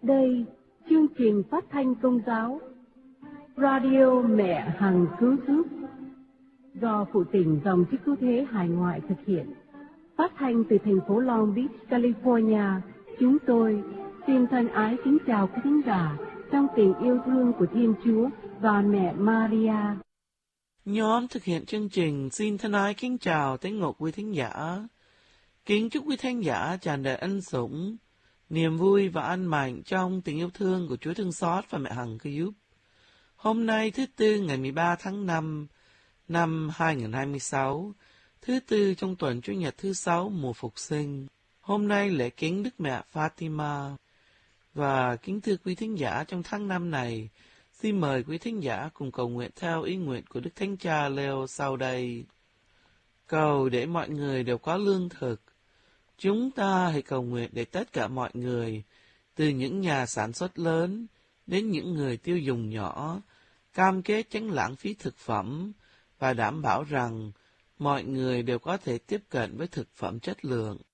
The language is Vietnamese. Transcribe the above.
Đây, chương trình phát thanh Công giáo, Radio Mẹ Hằng Cứu Giúp, do Phụ Tỉnh Dòng Chức Cứu Thế Hải Ngoại thực hiện, phát thanh từ thành phố Long Beach, California. Chúng tôi xin thân ái kính chào quý thính giả trong tình yêu thương của Thiên Chúa và mẹ Maria. Nhóm thực hiện chương trình xin thân ái kính chào tới ngộ quý thính giả. Kính chúc quý thính giả tràn đầy ân sủng, niềm vui và an mạnh trong tình yêu thương của Chúa thương xót và mẹ Hằng Cứu Giúp. Hôm nay thứ Tư ngày 13 tháng 5 năm 2026, thứ Tư trong tuần Chủ nhật thứ 6 mùa Phục sinh. Hôm nay lễ kính Đức Mẹ Fatima. Và kính thưa quý thính giả, trong tháng 5 này, xin mời quý thính giả cùng cầu nguyện theo ý nguyện của Đức Thánh Cha Leo sau đây. Cầu để mọi người đều có lương thực. Chúng ta hãy cầu nguyện để tất cả mọi người, từ những nhà sản xuất lớn đến những người tiêu dùng nhỏ, cam kết tránh lãng phí thực phẩm và đảm bảo rằng mọi người đều có thể tiếp cận với thực phẩm chất lượng.